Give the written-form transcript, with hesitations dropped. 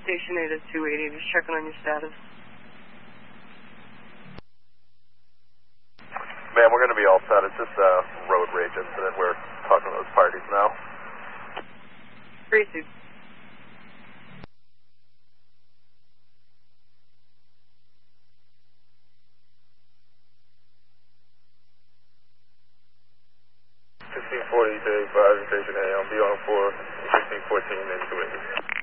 Station 8 at 280, just checking on your status. Man, we're going to be all set. It's just a road rage incident. We're talking to those parties now. 3-2. Station A, on be on for 1614 and 280.